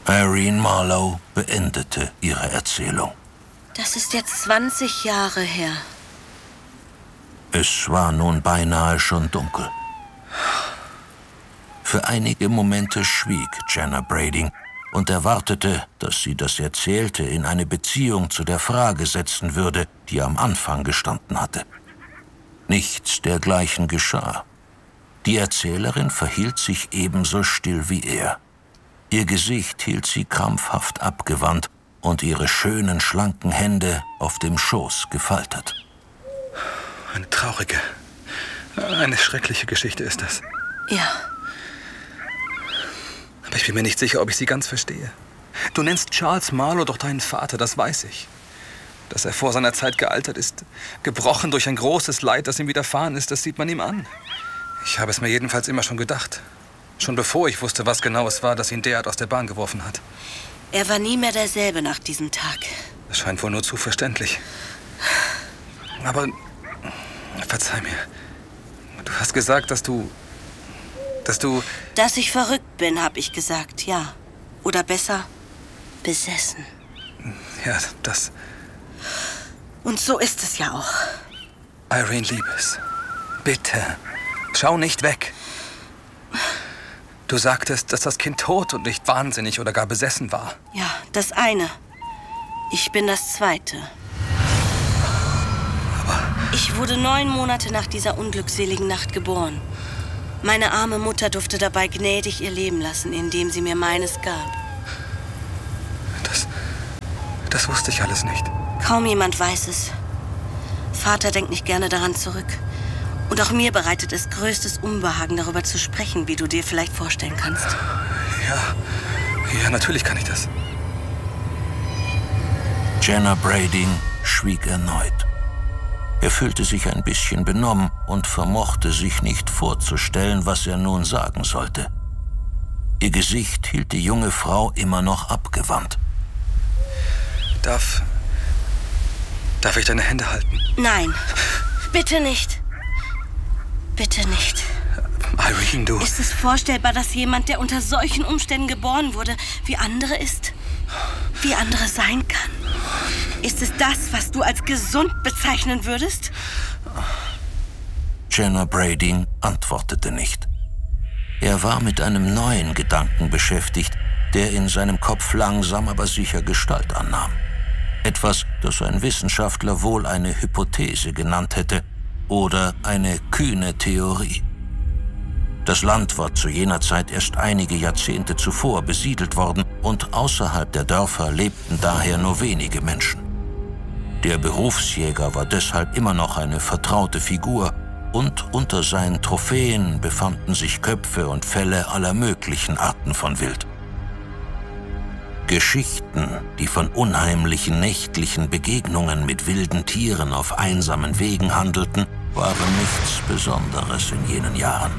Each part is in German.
Irene Marlowe beendete ihre Erzählung. Das ist jetzt 20 Jahre her. Es war nun beinahe schon dunkel. Für einige Momente schwieg Jenna Brading und erwartete, dass sie das Erzählte in eine Beziehung zu der Frage setzen würde, die am Anfang gestanden hatte. Nichts dergleichen geschah. Die Erzählerin verhielt sich ebenso still wie er. Ihr Gesicht hielt sie krampfhaft abgewandt und ihre schönen, schlanken Hände auf dem Schoß gefaltet. Eine traurige, eine schreckliche Geschichte ist das. Ja. Aber ich bin mir nicht sicher, ob ich sie ganz verstehe. Du nennst Charles Marlowe doch deinen Vater, das weiß ich. Dass er vor seiner Zeit gealtert ist, gebrochen durch ein großes Leid, das ihm widerfahren ist, das sieht man ihm an. Ich habe es mir jedenfalls immer schon gedacht. Schon bevor ich wusste, was genau es war, das ihn derart aus der Bahn geworfen hat. Er war nie mehr derselbe nach diesem Tag. Das scheint wohl nur zu verständlich. Aber verzeih mir. Du hast gesagt, dass ich verrückt bin, habe ich gesagt, ja. Oder besser, besessen. Ja, das... Und so ist es ja auch. Irene, Liebes, bitte, schau nicht weg. Du sagtest, dass das Kind tot und nicht wahnsinnig oder gar besessen war. Ja, das eine. Ich bin das zweite. Aber... Ich wurde 9 Monate nach dieser unglückseligen Nacht geboren. Meine arme Mutter durfte dabei gnädig ihr Leben lassen, indem sie mir meines gab. Das wusste ich alles nicht. Kaum jemand weiß es. Vater denkt nicht gerne daran zurück. Und auch mir bereitet es größtes Unbehagen, darüber zu sprechen, wie du dir vielleicht vorstellen kannst. Ja, natürlich kann ich das. Jenna Brading schwieg erneut. Er fühlte sich ein bisschen benommen und vermochte sich nicht vorzustellen, was er nun sagen sollte. Ihr Gesicht hielt die junge Frau immer noch abgewandt. Darf ich deine Hände halten? Nein, bitte nicht. Bitte nicht. Irene, du... Ist es vorstellbar, dass jemand, der unter solchen Umständen geboren wurde, wie andere ist? Wie andere sein kann? Ist es das, was du als gesund bezeichnen würdest? Jenna Brading antwortete nicht. Er war mit einem neuen Gedanken beschäftigt, der in seinem Kopf langsam aber sicher Gestalt annahm. Etwas, das ein Wissenschaftler wohl eine Hypothese genannt hätte oder eine kühne Theorie. Das Land war zu jener Zeit erst einige Jahrzehnte zuvor besiedelt worden und außerhalb der Dörfer lebten daher nur wenige Menschen. Der Berufsjäger war deshalb immer noch eine vertraute Figur und unter seinen Trophäen befanden sich Köpfe und Felle aller möglichen Arten von Wild. Geschichten, die von unheimlichen nächtlichen Begegnungen mit wilden Tieren auf einsamen Wegen handelten, waren nichts Besonderes in jenen Jahren.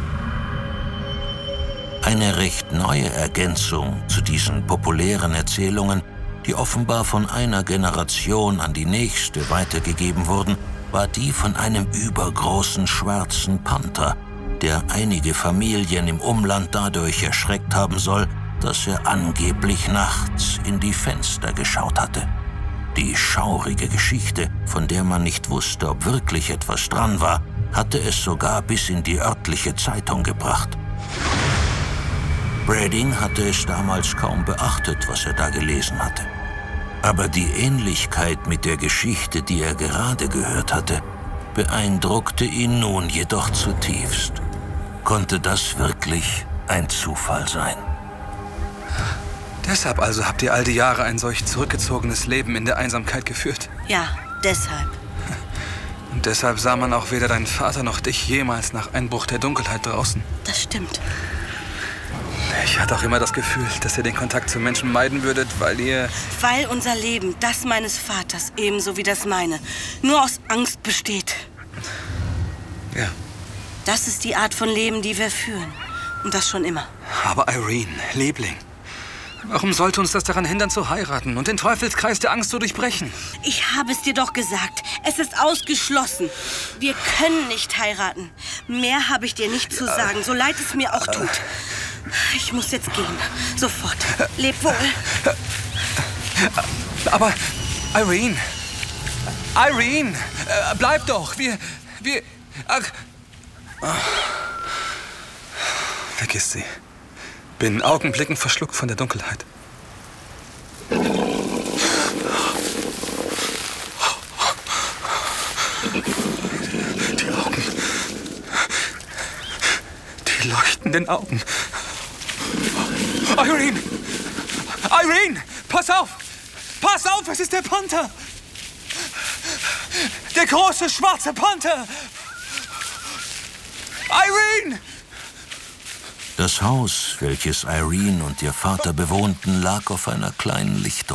Eine recht neue Ergänzung zu diesen populären Erzählungen, die offenbar von einer Generation an die nächste weitergegeben wurden, war die von einem übergroßen schwarzen Panther, der einige Familien im Umland dadurch erschreckt haben soll, dass er angeblich nachts in die Fenster geschaut hatte. Die schaurige Geschichte, von der man nicht wusste, ob wirklich etwas dran war, hatte es sogar bis in die örtliche Zeitung gebracht. Brading hatte es damals kaum beachtet, was er da gelesen hatte. Aber die Ähnlichkeit mit der Geschichte, die er gerade gehört hatte, beeindruckte ihn nun jedoch zutiefst. Konnte das wirklich ein Zufall sein? Deshalb also habt ihr all die Jahre ein solch zurückgezogenes Leben in der Einsamkeit geführt? Ja, deshalb. Und deshalb sah man auch weder deinen Vater noch dich jemals nach Einbruch der Dunkelheit draußen? Das stimmt. Ich hatte auch immer das Gefühl, dass ihr den Kontakt zu Menschen meiden würdet, Weil unser Leben, das meines Vaters, ebenso wie das meine, nur aus Angst besteht. Ja. Das ist die Art von Leben, die wir führen. Und das schon immer. Aber Irene, Liebling, warum sollte uns das daran hindern, zu heiraten und den Teufelskreis der Angst zu durchbrechen? Ich habe es dir doch gesagt. Es ist ausgeschlossen. Wir können nicht heiraten. Mehr habe ich dir nicht zu sagen, so leid es mir auch tut. Ich muss jetzt gehen. Sofort. Leb wohl. Aber, Irene! Irene! Bleib doch! Ach. Vergiss sie. Bin Augenblicken verschluckt von der Dunkelheit. Die Augen. Die leuchtenden Augen. Irene! Irene! Pass auf! Pass auf, es ist der Panther! Der große schwarze Panther! Irene! Das Haus, welches Irene und ihr Vater bewohnten, lag auf einer kleinen Lichtung.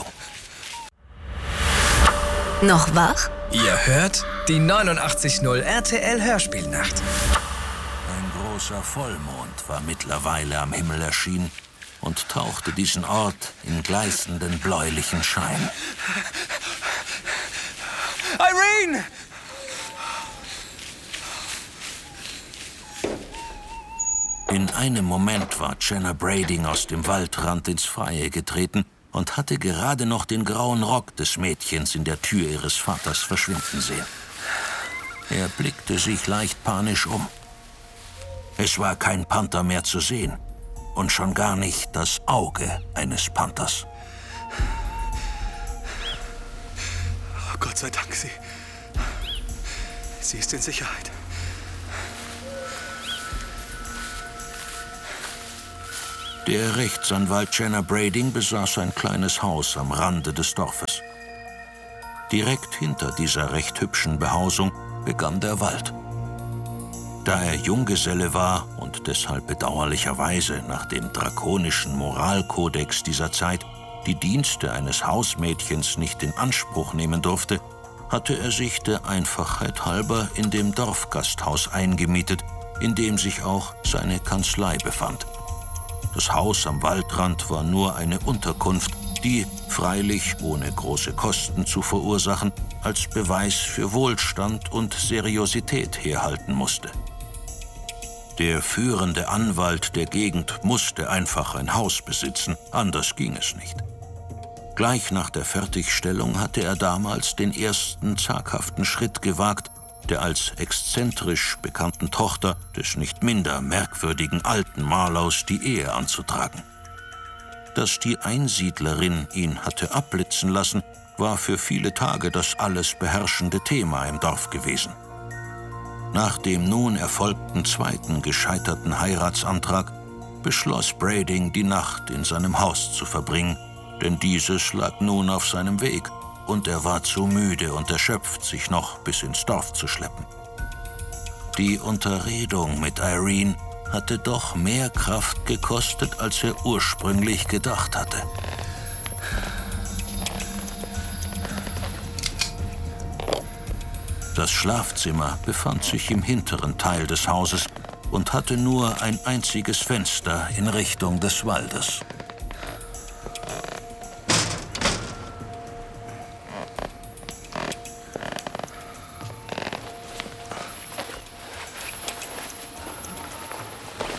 Noch wach? Ihr hört die 89.0 RTL Hörspielnacht. Ein großer Vollmond war mittlerweile am Himmel erschienen und tauchte diesen Ort in gleißenden bläulichen Schein. Irene! In einem Moment war Jenna Brading aus dem Waldrand ins Freie getreten und hatte gerade noch den grauen Rock des Mädchens in der Tür ihres Vaters verschwinden sehen. Er blickte sich leicht panisch um. Es war kein Panther mehr zu sehen und schon gar nicht das Auge eines Panthers. Oh, Gott sei Dank, sie ist in Sicherheit. Der Rechtsanwalt Jenna Brading besaß ein kleines Haus am Rande des Dorfes. Direkt hinter dieser recht hübschen Behausung begann der Wald. Da er Junggeselle war und deshalb bedauerlicherweise nach dem drakonischen Moralkodex dieser Zeit die Dienste eines Hausmädchens nicht in Anspruch nehmen durfte, hatte er sich der Einfachheit halber in dem Dorfgasthaus eingemietet, in dem sich auch seine Kanzlei befand. Das Haus am Waldrand war nur eine Unterkunft, die, freilich ohne große Kosten zu verursachen, als Beweis für Wohlstand und Seriosität herhalten musste. Der führende Anwalt der Gegend musste einfach ein Haus besitzen, anders ging es nicht. Gleich nach der Fertigstellung hatte er damals den ersten zaghaften Schritt gewagt, der als exzentrisch bekannten Tochter des nicht minder merkwürdigen alten Marlows die Ehe anzutragen. Dass die Einsiedlerin ihn hatte abblitzen lassen, war für viele Tage das alles beherrschende Thema im Dorf gewesen. Nach dem nun erfolgten zweiten gescheiterten Heiratsantrag beschloss Brading, die Nacht in seinem Haus zu verbringen, denn dieses lag nun auf seinem Weg und er war zu müde und erschöpft, sich noch bis ins Dorf zu schleppen. Die Unterredung mit Irene hatte doch mehr Kraft gekostet, als er ursprünglich gedacht hatte. Das Schlafzimmer befand sich im hinteren Teil des Hauses und hatte nur ein einziges Fenster in Richtung des Waldes.